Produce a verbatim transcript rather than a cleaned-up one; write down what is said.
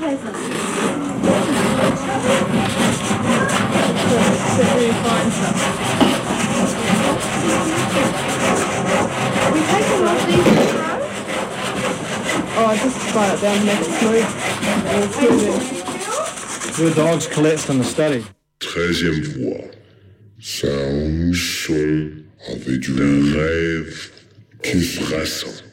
has them. So really fine stuff. Are we taking one of these tomorrow? Oh, I just brought it down to make it smooth. It's smoothing. Your dogs collapsed in the study. Treizième voix. Ça a un seul avec un rêve qui frappe.